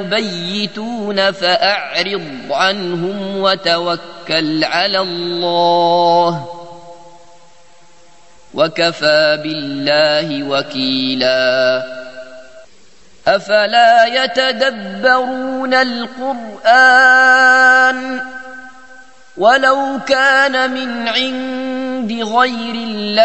يبيتون فأعرض عنهم وتوكل على الله وكفى بالله وكيلا. أفلا يتدبرون القرآن ولو كان من عند غير الله